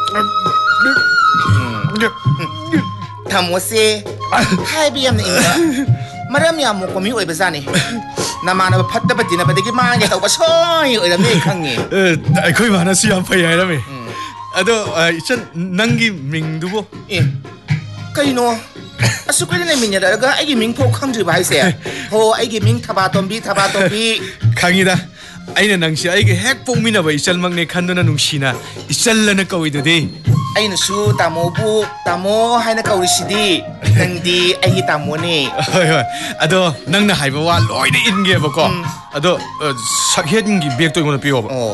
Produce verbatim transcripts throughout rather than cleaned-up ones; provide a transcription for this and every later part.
타모세 하이비암네 인가 마람이야 뭐 고민 왜 베자니 나만아 팟다바디나 바데기 마게 하고 서이 이러면 강해 어 거의 많았어 안 파야 이러면 아도 이천 낭기 밍두고 예 그이노 아수그리네 미냐다가 아기 밍포 강지 바이세 호 아기 밍 타바톰비 타바톰비 강이다 아이는 낭시 아이게 핵폭미나 봐 이짤 막내 칸도나 농시나 이짤라나 까위도데 아이는 수 타모부 타모 하이나 까우리시디 낭디 아기 타모네 아도 낭나 하이바 와 로이드 인게 버거 아도 sakhet기 백도 이거나 비워 어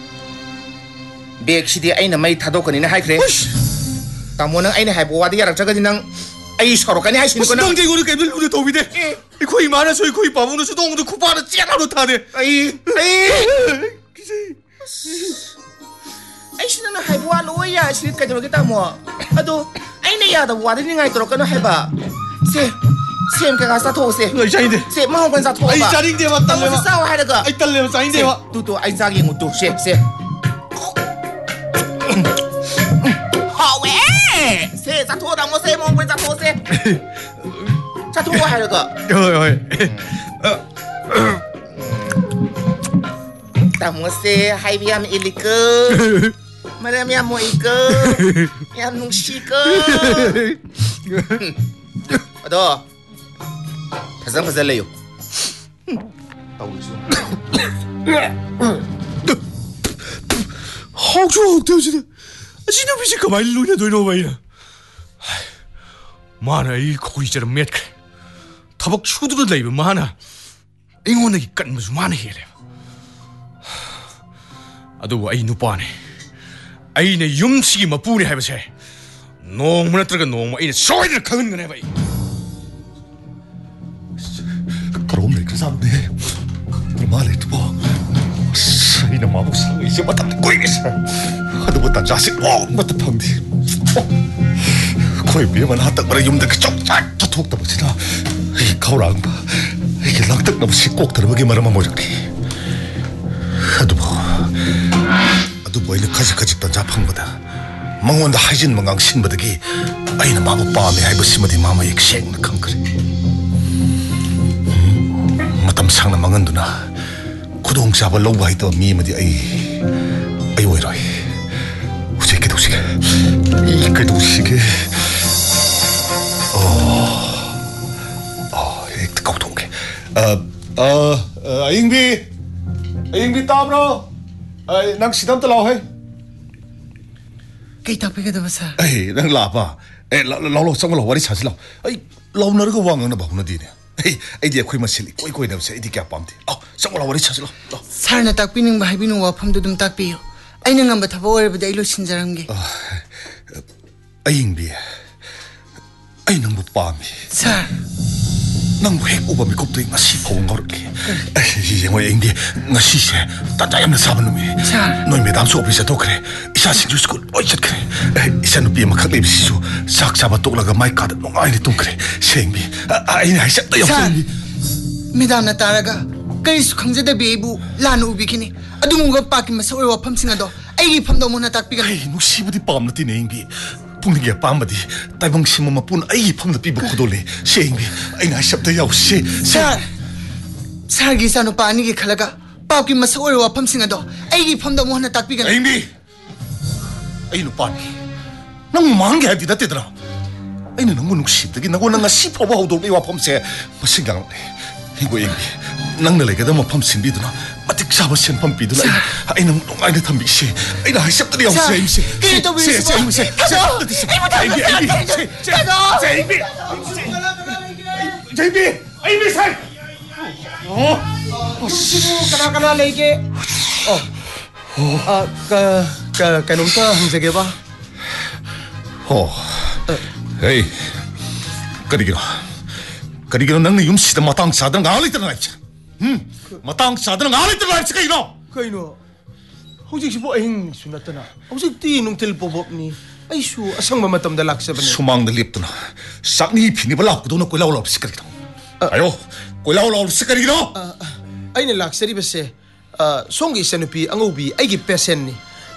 백시디 아이는 마이 타도거니나 하이크레 타모는 아이는 하이바 와디 야락 저거지 낭 아이 서로까지 하시는 거나 무슨 이거는 깨들 우리 도비대 거의 많아서 거의 바보는 수동도 쿠파를 찌라로 타대 아이 아이 아이 신나는 하이브와 로야 실까지 오겠다 뭐 아도 아이네 야다 와드니 ngay 들어가는 해봐 세 쌤가 가서 토세 너 자인데 세 마음 건사 토봐 아이 자인데 왔다 뭐 싸워 하다가 아이 딸래 자인데 와 두두 아이 자기 것도 세세 세 자토다 뭐 세 몽골 자토 세 자토 뭐 하려고 어이 타모세 하이비암 일리크 마람이야 뭐 이거 야 농시거 아도 가장 가잘래요 하우주 되어지네 진짜 비시 가만히 놓냐 너희 너와이야 마나 이 거기처럼 몇 그래 타박 추드를 내면 마나 ing원하기 깐무수 마나 해래 아도 아이 누빠네 아이네 юм식이 마뿌네 해봐세 농무나 들어가 농무 아이네 소이를 강은 거네 봐이 그럼 내가 삼네 말해 두 번. 이놈 마법사 이제 맞다 꼬이겠어. 하도 못한 자식 어 맞다 방디. 거의 미만 하딱 말에 юм들 그쪽 쫙 톡다 보지나. 이 가오랑 봐. 이게 랑딱 넘시 꼭 들어보게 말하면 뭐지? 하도 뭐. 하도 뭐 이는 가지가지 단 자판보다. 망원다 하진 망강 신바득이 아이는 마법 밤에 해보시면 마마 익생나 강그래. 마담 상나 망은 누나. 구동 잡아 놓고 있던 미미디 아이 아이 왜이래? 어제 그 도시게 이그 도시게 어어 이 뜨거운 동게 어어 잉비 잉비 따브로 낭 시담 또 나와 해 cái tao biết cái đó sao? 에이 낭 라봐 에 라로 성을 와리 찾으라 아이 라우나르 그 왕은 봐 보는 디네 에이 아이디야 코이만 실리 꼬이 꼬이 냄새 이디 개 아빠한테 어 성을 와리 찾으라 살나 딱 비는 거 해비는 와품도 좀 딱 비요 아이는 한번 다 보여보다 일로 친절한 게 아잉비 아이 낭 못 밤이 살 낭 왜 오밤이 곱도 ngasi 보는 거렇게 이제 뭐 잉비 ngasi 세 따자염나 사는 놈이 너희 매담 수업에서도 그래 이사신 주스고 어이쳤 그래 이사는 비에 막 하게 비시죠 싹 잡아 똑라가 마이 카드 농아이네 똥 그래 세잉비 아이네 하이셨다 영생비 매담나 따라가 그리스 강제다 비부 라노 우비키니 아두문가 빠기만 서울 와펌싱하도 아이기 펌도 못나 딱비가 아이 누시부디 빰나 뛰네 잉비 풍등이야 빰바디 따이방 심어마 뿐 아이기 펌나 비부 고돌리 세잉비 아이네 하이셨다 야우시 살 살기 사노 빠니기 칼라가 빠기만 서울 와펌싱하도 아이기 펌도 못나 딱비가 잉비 아이 누빠니 낭 망게 해비다 때더라 아이는 낭고 누시득이 나고 낭가 시퍼바 호돌리 와펌세 뭐 신경네 이거 잉비 낭나 레게다 뭐 펌싱비드나 마틱 잡아 신 펌비드나 아이는 농아이네 탐비시 아이나 하이셨다 야우시 잉시 그래도 왜 있어 잉시 가자 잉비 잉비 가자 잉비 잉비 잉비 살 어? Kana-kana lagi. Oh. Ah, ka ka kanong ka hangzage ba? 어. 에이. 그리기로. 그리기로 낭네 юм시다 마땅 사드는 가을이 들어나 있지. 응. 마땅 사드는 가을이 들어나 있지 이거. Kaino. Hujik si po aing sunat na. Hujik ti nung telpobop ni. Ay su asang mamatam dalak sa bani. 수망들 립도나. 싹니 비니발라 고도나 꼴라올라 없이 그리기로. 아요. 꼴라올라 없이 그리기로. Ay nilak sa di ba se? Song isa nupi ang ubi ay gi pesen ni.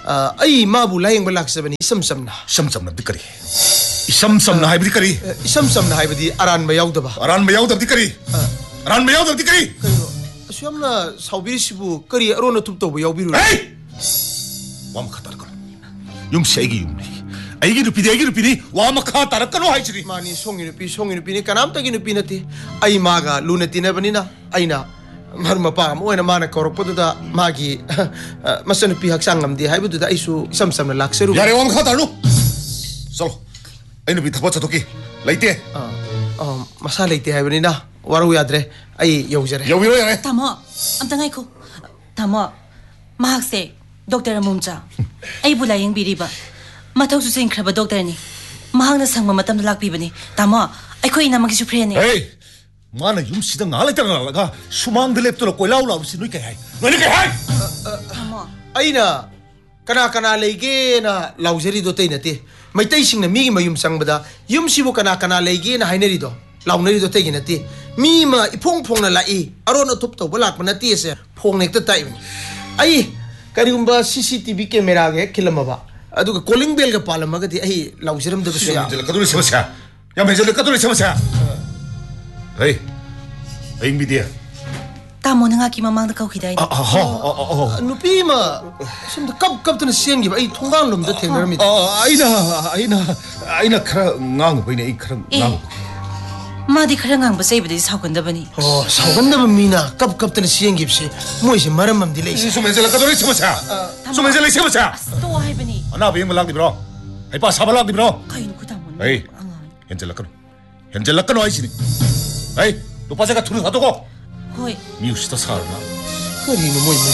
ꯑꯩ ꯃꯥꯕꯨ ꯂꯥꯌꯦꯡꯕ ꯂꯥꯛꯆꯕꯅꯤ ꯏꯁꯝ ꯁꯝꯅ ꯏꯁꯝ ꯁꯝꯅꯗꯤ ꯀꯔꯤ ꯏꯁꯝ ꯁꯝꯅ ꯍꯥꯏꯕꯗꯤ ꯀꯔꯤ ꯏꯁꯝ ꯁꯝꯅ ꯍꯥꯏꯕꯗꯤ ꯑꯔꯥꯟꯕ ꯌꯥꯎꯗꯕ ꯑꯔꯥꯟꯕ ꯌꯥꯎꯗꯕꯗꯤ ꯀꯔꯤ ꯑꯔꯥꯟꯕ ꯌꯥꯎꯗꯕꯗꯤ ꯀꯔꯤ ꯀꯩꯅꯣ ꯑꯁꯨ ꯌꯥꯝꯅ ꯁꯥꯎꯕꯤꯔꯤꯁꯤꯕꯨ ꯀꯔꯤ ꯑꯔꯣꯟ ꯑꯊꯨꯞ ꯇꯧꯕ ꯌꯥꯎꯕꯤꯔꯨ ꯋꯥ ꯃꯈꯥ ꯇꯥꯔꯛꯀꯅꯨ ꯌꯨꯝꯁꯤ ꯑꯩꯒꯤ ꯌꯨꯝꯅꯤ ꯑꯩꯒꯤ ꯅꯨꯄꯤꯗꯤ ꯑꯩꯒꯤ ꯅꯨꯄꯤꯅꯤ ꯋꯥ ꯃꯈꯥ ꯇꯥꯔꯛꯀꯅꯨ ꯍꯥꯏꯁꯤꯅꯤ ꯃꯥꯅꯤ ꯁꯣꯡꯒꯤ ꯅꯨꯄꯤ ꯁꯣꯡꯒꯤ ꯅꯨꯄꯤꯅꯤ ꯀꯅꯥꯝꯇꯒꯤ ꯅꯨꯄꯤ ꯅꯠꯇꯦ ꯑꯩ ꯃꯥꯒ ꯂꯨꯅ ꯇꯤꯟꯅꯕꯅꯤꯅ ꯑꯩꯅ ꯃꯔꯨꯞ ꯃꯄꯥꯡ ꯑꯃ ꯑꯣꯏꯅ ꯃꯥꯅ ꯀꯧꯔꯛꯄꯗꯨꯗ ꯃꯥꯒꯤ ꯃꯆꯟꯅꯨꯄꯤ ꯍꯛꯆꯥꯡ ꯉꯝꯗꯦ ꯍꯥꯏꯕꯗꯨꯗ ꯑꯩꯁꯨ ꯏꯁꯝ ꯁꯝꯅ ꯂꯥꯛꯆꯔꯨ ꯌꯥꯔꯦ ꯋꯥ ꯃꯈꯥ ꯇꯥꯔꯅꯨ ꯆꯠꯂꯣ ꯑꯩ ꯅꯨꯄꯤ ꯊꯕꯛ ꯆꯠꯊꯣꯛꯈꯤ ꯂꯩꯇꯦ ꯃꯁꯥ ꯂꯩꯇꯦ ꯍꯥꯏꯕꯅꯤꯅ ꯋꯥꯔꯧ ꯌꯥꯗ꯭ꯔꯦ ꯑꯩ ꯌꯧꯖꯔꯦ ꯌꯧꯕꯤꯔꯣ ꯌꯥꯔꯦ ꯇꯥꯃꯣ ꯑꯝꯇ ꯉꯥꯏꯈꯣ ꯇꯥꯃꯣ ꯃꯍꯥꯛꯁꯦ ꯗꯣꯛꯇꯔ ꯑꯃꯣꯝꯆꯥ ꯑꯩꯕꯨ ꯂꯥꯌꯦꯡꯕꯤꯔꯤꯕ ꯃꯊꯧꯁꯨ ꯆꯤꯟꯈ꯭ꯔꯕ ꯗꯣꯛꯇꯔꯅꯤ ꯃꯍꯥꯛꯅ ꯁꯪꯕ ꯃꯇꯝꯗ ꯂꯥꯛꯄꯤꯕꯅꯤ ꯇꯥꯃꯣ ꯑꯩꯈꯣꯏ ꯏꯅꯝꯃꯒꯤꯁꯨ ꯐ꯭ꯔꯦꯟꯅꯤ ꯍꯦ ꯃꯥꯅ ꯌꯨꯝꯁꯤꯗ ꯉꯥ ꯂꯩꯇꯅ ꯂꯥꯛꯂꯒ ꯁꯨꯃꯥꯡꯗ ꯂꯦꯞꯇꯨꯅ ꯀꯣꯏꯂꯥꯎ ꯂꯥꯎꯕꯁꯤ ꯅꯣꯏ ꯀꯩ ꯍꯥꯏ ꯅꯣꯏꯅ ꯀꯩ ꯍꯥꯏ ꯇꯥꯃꯣ ꯑꯩꯅ kana kana leige na laujeri do teinate maitai sing na mi gi mayum changbada yum sibu kana kana leige na haineri do launeri do tegi nate mi ma ipong phong na lai aron thup to balak na ti se phong nek ta tai ai karigumba cctv camera ge kilamaba adu ka calling bell ga palama ga di ai laujeram da su ya kaduri samasya ya me jale kaduri samasya hey ai mi dia tamo na nga ki mamang da kau khidai ah ah nupi ma sim da kap kap tana siang gi ai thongang lom da thengnar mi aina aina aina khara ngang bai ne ai khara ngang ma di khara ngang ba sei badi saukan da bani oh saukan da mi na kap kap tana siang gi se moi se maram am di lei su me jale kaduri samasya su me jale samasya to hai bani ana bi malang di bro ai pa sabalak di bro kai nu ku tamo hey henjal lakano henjal lakano ai sini hey lupa jaga thuru hatu ko hoi 미우시다 살나 그리는 뭐 있는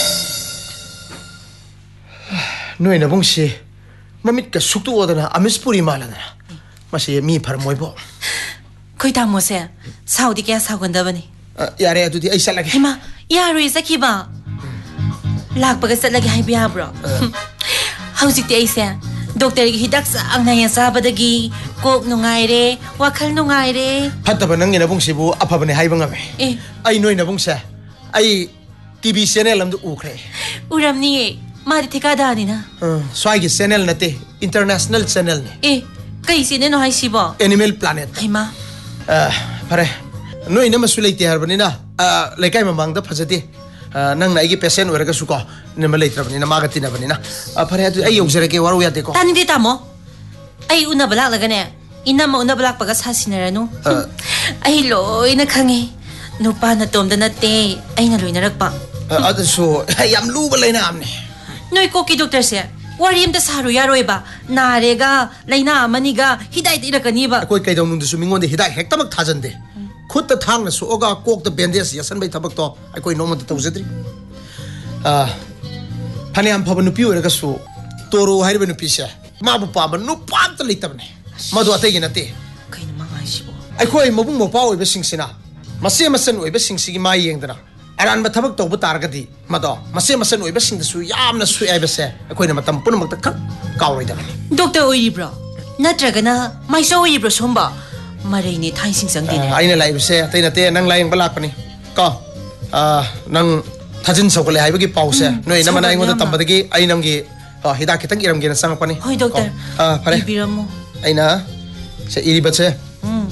너희나 봉시 마밋가 숙도 오더나 아미스푸리 말하나 마시 미 바로 뭐이보 koi tamo se saudi kya saukan da bani 야래 아두디 아이 살라게 hima yari zaki ba lak baga satlagi hai biya bro hauzik ti ai se doctor gi hidak sa ang na yan sabadagi kok nungai re wakhal nungai re 파타바 낭이나 봉시부 아파바네 하이방아베 eh 아이 너희나 봉사 아이 tv channel amdu ukre uramni ma di thika da ni na swagi channel nate international channel ne eh kai sine no hai sibo animal planet hima pare noina masuleite harbanina lekai mamang da phajate nang na igi patient oraga su ko nema leitrabani na magati na bani na pare adu ai yogzare ke waru ya de ko tani di tamo ai una balak laga ne ina ma una balak paga sasinaranu ai loi na khangi nupa na tom da na te ai na loi na rakpa adu so yam lu ba leina amne noi ko ki doctor se wari am da saru ya roi ba na re ga leina amani ga hidai ti rakani ba koi kai dong nung du su mingon de hidai hek tamak thajande khut ta thang na su oga kok ta bandage yasan bai thabak to ai koi nom ta tawzedri a phane am phaban nupi oraga su toro hairbe nupi se ma bu pa ban nu pa ta leitabne madu atei gi nate kai na ma sibo ai koi mabung mo pa oi be sing sina mase masan oi be sing sigi ma yengdana aran ba thabak to bu targadi mado mase masan oi be sing da su yamna su ai be se ai koi na matam punamak ta khak kauroi da doctor oi bro natraga na mai so oi bro somba marai ni thai sing sang dine aina lai be se atei na te nang lai ang balak pani ko nang thajin sokole hai bagi pause noi na mana ingoda tambadagi ai namgi hidak kitang iram gena sang pani hoi doctor ah pare ibiramo aina se iri bache um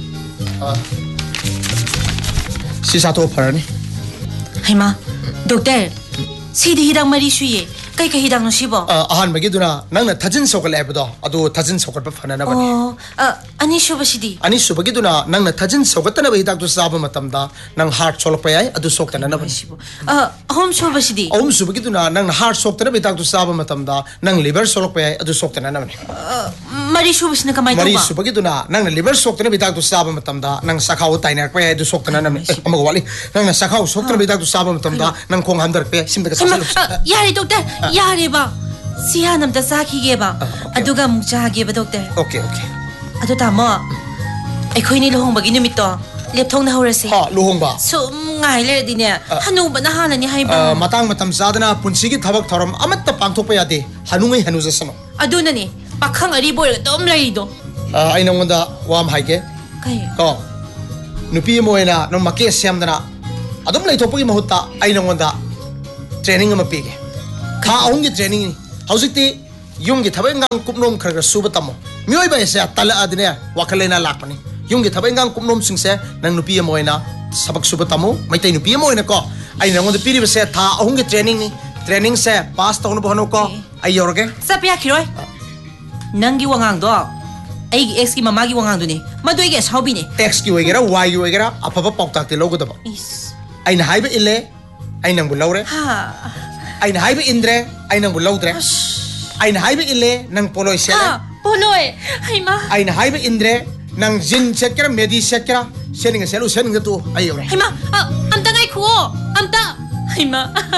si sato parani haima doctor sidi hidang mari suye kai kai hidang no sibo ahan bagi duna nang na thajin sokole hai bado adu thajin sokol pa phana na bani oh ani shuba sidi ani subagi duna nang na thajin sokotana ba hidak du saba matamda nang heart solok pa ai adu soktana na bani sibo hom shuba sidi om subagi duna nang na heart soktana ba hidak du saba matamda nang liver solok pa ai adu soktana na bani mari shuba sina kamai to mari ba subagi duna nang na liver soktana ba hidak du saba matamda nang sakhaw tainak pa ai adu soktana na bani amaga wali nang na sakhaw soktana ba hidak du saba matamda nang khong handar pa simda ka sasalu yari doctor yari ba siya nam da sakhi ge ba aduga mukcha ge ba doctor okay okay adu tamo ai khoi ni lohong bagi numit to lepthong na horase ha lohong ba sum ngai le dine hanu ba na halani hai ba matang matam sadana punsigi thabak thoram amatta pangthok pa yade hanungai hanu jasano aduna ni pakhang ari bor dom lai do ai nongonda wam haike kai ko nupi moina no make siamdana adum lai thopagi mahutta ai nongonda training ama pige kha ahum gi training ni ꯍꯧꯖꯤꯛꯇꯤ ꯌꯨꯝꯒꯤ ꯊꯕꯛ ꯏꯟꯈꯥꯡ ꯀꯨꯞꯅꯣꯝ ꯈꯔ ꯈꯔ ꯁꯨꯕ ꯇꯝꯃꯣ ꯃꯤꯑꯣꯏꯕ ꯍꯥꯏꯁꯦ ꯇꯜꯂꯛꯑꯗꯤꯅꯦ ꯋꯥꯈꯜ ꯂꯩꯅꯥ ꯂꯥꯛꯄꯅꯤ ꯌꯨꯝꯒꯤ ꯊꯕꯛ ꯏꯟꯈꯥꯡ ꯀꯨꯞꯅꯣꯝꯁꯤꯡꯁꯦ ꯅꯪ ꯅꯨꯄꯤ ꯑꯃ ꯑꯣꯏꯅ ꯊꯕꯛ ꯁꯨꯕ ꯇꯝꯃꯨ ꯃꯩꯇꯩ ꯅꯨꯄꯤ ꯑꯃ ꯑꯣꯏꯅ ꯀꯣ ꯑꯩꯅ ꯅꯉꯣꯟꯗ ꯄꯤꯔꯤꯕꯁꯦ ꯊꯥ ꯑꯍꯨꯝꯒꯤ ꯇ꯭ꯔꯦꯅꯤꯡꯅꯤ ꯇ꯭ꯔꯦꯅꯤꯡꯁꯦ ꯄꯥꯁ ꯇꯧꯅꯕ ꯍꯣꯠꯅꯧꯀꯣ ꯑꯩ ꯌꯧꯔꯒꯦ ꯆꯠꯄ ꯌꯥꯈꯤꯔꯣꯏ ꯅꯪꯒꯤ ꯋꯥꯉꯥꯡꯗꯣ ꯑꯩꯒꯤ ꯑꯦꯛꯁꯀꯤ ꯃꯃꯥꯒꯤ ꯋꯥꯉꯥꯡꯗꯨꯅꯤ ꯃꯗꯨ ꯑꯩꯒꯤ ꯑꯁꯥꯎꯕꯤꯅꯤ ꯑꯦꯛꯁꯀꯤ ꯑꯣꯏꯒꯦꯔꯥ ꯋꯥꯏꯒꯤ ꯑꯣꯏꯒꯦꯔꯥ ꯑꯐꯕ ꯄꯥꯎꯇꯥꯛꯇꯤ ꯂꯧꯒꯗꯕ ꯏꯁ ꯑꯩꯅ ꯍꯥꯏꯕ ꯏꯜꯂꯦ ꯑꯩ ꯅꯪꯕꯨ ꯂꯧꯔꯦ ꯍꯥ ꯑꯩꯅ ꯍꯥꯏꯕ ꯏꯟꯗ꯭ꯔꯦ ꯑꯩ ꯅꯪꯕꯨ ꯂꯧꯗ꯭ꯔꯦ ꯑꯩꯅ ꯍꯥꯏꯕ ꯏꯜꯂꯦ ꯅꯪ ꯄꯣꯂꯣꯏ ꯁꯦꯠꯂꯦ ꯍꯥ ꯄꯣꯂꯣꯏ ꯍꯩꯃꯥ ꯑꯩꯅ ꯍꯥꯏꯕ ꯏꯟꯗ꯭ꯔꯦ ꯅꯪ ꯖꯤꯟ ꯁꯦꯠꯀꯦꯔꯥ ꯃꯦꯗꯤ ꯁꯦꯠꯀꯦꯔꯥ ꯁꯦꯠꯅꯤꯡꯉ ꯁꯦꯠꯂꯨ ꯁꯦꯠꯅꯤꯡꯉ ꯇꯣ ꯑꯩ ꯌꯧꯔꯦ ꯍꯩꯃꯥ ꯑꯝꯇ ꯉꯥꯏꯈꯨꯑꯣ ꯑꯝꯇ ꯍꯩꯃꯥ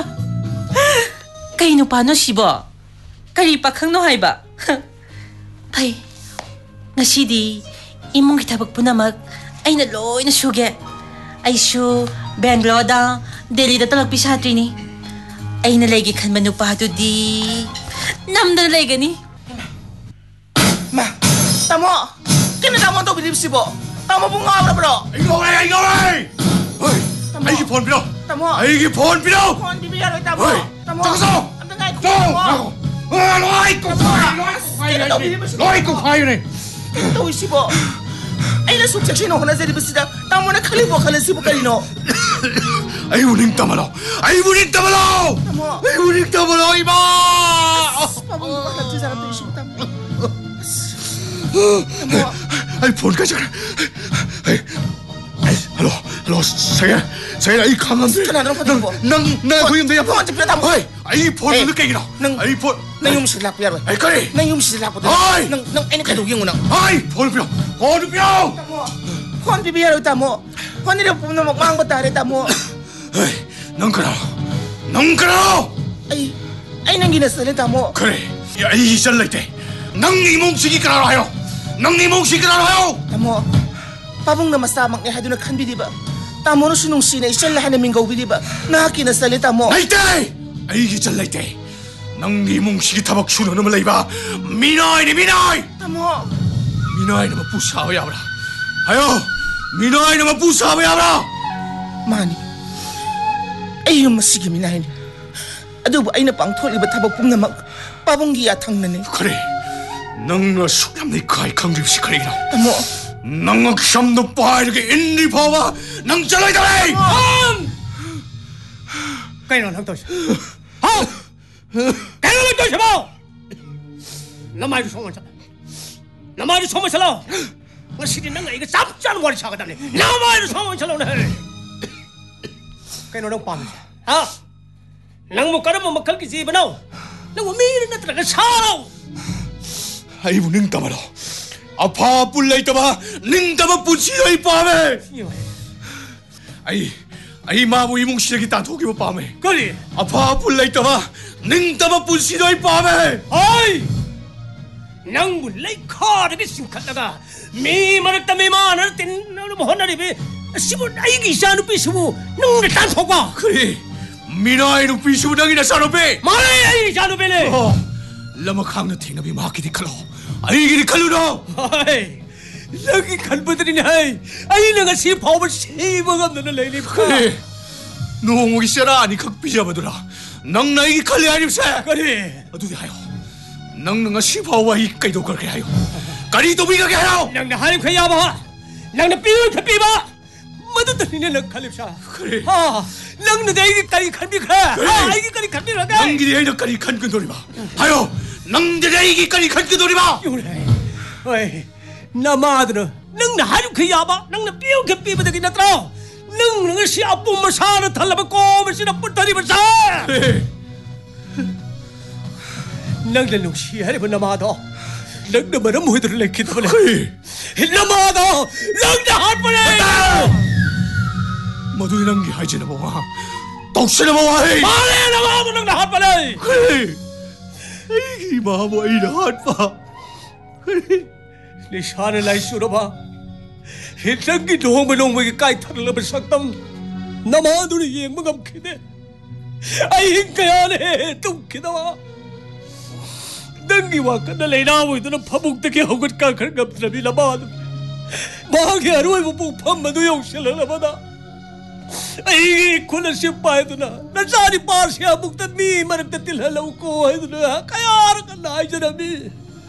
ꯀꯩ ꯅꯨꯄꯥꯅꯣ ꯁꯤꯕꯣ ꯀꯔꯤ ꯄꯥꯈꯪꯅꯣ ꯍꯥꯏꯕ ꯐꯩ ꯉꯁꯤꯗꯤ ꯏꯃꯨꯡꯒꯤ ꯊꯕꯛ ꯄꯨꯝꯅꯃꯛ ꯑꯩꯅ ꯂꯣꯏꯅ ꯁꯨꯒꯦ ꯑꯩꯁꯨ ꯕꯦꯡꯒ꯭ꯂꯣꯔꯗ ꯗꯦꯜꯂꯤꯗ ꯇꯂꯛꯄꯤ ꯁꯥꯇ꯭ꯔꯤꯅꯤ ꯑꯩꯅ ꯂꯩꯒꯦ ꯈꯟꯕ ꯅꯨꯄꯥꯗꯨꯗꯤ ꯅꯝꯗꯅ ꯂꯩꯒꯅꯤ 마 따모 걔네 따모 또 비립시보 따모 bunga bro Ai ngồi ai ngồi Ôi Ai cái phone bị đâu 따모 Ai cái phone bị đâu con đi bây 따모 Ôi 따모 Chẳng sao anh ta ngay Đâu khu Ờ lôi cục khoai Lôi cục khoai này tôi 시보 anh là sụp chắc nó không là gì bữa đó 따모 nó khali bộ khali 시보 cái nó Ai muốn định tâm đâu Ai muốn định tâm đâu 따모 Ai muốn định tâm đâu ima 바보 이거 같은 사람 또 시보 따모 Ai phone cái chắc Ai Ai Hello Hello Saya Saya ai khang am Kenapa phone Nang mo? Nang Nang Hui am dia phone chụp tamo Ai Ai phone Eh, nó cái gì nào nang- Ai phone nang yung silak biar Ai cái gì nang yung silak po Ay! nang nang anh cái đồ yung nang Ai phone bị đâu Phone bị đâu 따모 con đi bây 따모 con đi đâu cũng nó mặc mang bát tare 따모 Ai Nang cái nào Nang cái nào ai ai nang gina sale 따모 그래, 야, 이 잘날때 낭니 몽식이 그라라요. 낭니 몽식이 그라라요. 따모 빠봉 나 마사막 내 하두나 칸 비디바 따모는 수능 씨네 이셜라 하는 민고 비디바 나 기나 살레 따모 날때, 이 잘날때 낭니 몽식이 타박 추는 놈을 레이바 미나이니 미나이. 따모 미나이 놈을 부사워야 하라. 아요, 미나이 놈을 부사워야 하라. 마니 아이 음 시기 미나이니 아두부 아이나 빵토리바 타박 뿜나막 빠봉기 야탕나네 그래, 낭나 수염니 가이 강림시 그래기라. 따모 낭나 샴도 빠이르게 인리 봐봐. 낭 잘라이다래. cái nào thằng tôi không cái nào tôi sẽ bao làm ai được sống mà sao làm ai được sống mà sao nó xịt nó ngày cái sắp chân vào sao cái đám này làm ai được sống mà sao này cái nào đang bắn hả năng một cái đó mà cái gì bên đâu nó có mi nó là cái sao 아이고 능담아라 아파 뿔레이따마 능담아 뿌치어이 밤에 như vậy 아이 아이 마부 이몽시력이 따도기 못 밤에 cái gì 아파 뿔레이따마 능담아 뿌치어이 밤에 ơi năng một lấy kho để cái sinh khát là mi mà nó ta mi mà nó tin nó nó hôn nó đi bị sibu ai cái sao nó bị sibu nó nó tan thọc vào 그래 미나이 눕비 수당이나 사노베 mà ai sao nó bị này 어 lama khang ting나비 마키디 칼로 아이기리 칼로노 ơi lagi kan betul ini hai ai nang si power si bagam na lai ni 그래 농옥이 세라 아니 각비자바더라 낭나이기 칼리 아님세 kare 어두디 하요 낭낭아 시바와 이까이도 그렇게 하요 까리도 비가게 하요 nang na halim khaya ba nang na piu khapi ba madu tani na khalip sa 그래 ha nang na dai kari khan bi kha Kare. ha ai kari khan bi ra ga 낭기리 아이도 까리 칸근 돌이마 하요 낭데레이기 까리 칸근 돌이마 yu lai oi na ma da nang na halim khaya ba nang na piu khapi ba da na tra nang nang si apu ma sa na thala ba ko ma si na putari ba sa 그래 nang na lu si hai ba na ma do nang na ma na mu da lai khit ba le 그래 na ma do nang na hat ba le 모두 낭기 하이제나 보아 독세나 보아 헤이 Mare na ma nang na hat ba le 그래 아이기 마모 아이라 핫바 그래 निशान लाई सुरबा हिटंग की ढोंग में लोंग में काय थर लब सकतम नमादुरी ये मगम खिदे आई हिंकया ने तुम खिदवा दंगी वा कन लेना वो इतना फबुक तक होगट का खर गप नबी लबाद मां के अरुई वो फम मदु यों शल लबदा ꯑꯩꯒꯤ ꯈꯨꯜ ꯑꯁꯤ ꯄꯥꯏꯗꯨꯅ ꯅꯆꯥꯅꯤꯄꯥꯁꯤ ꯑꯃꯨꯛꯇ ꯃꯤ ꯃꯔꯛꯇ ꯇꯤꯜꯍꯜꯂꯧꯀꯣ ꯍꯥꯏꯗꯨꯅ ꯀꯌꯥꯔꯛ ꯍꯟꯅ ꯍꯥꯏꯖꯔꯝꯃꯤ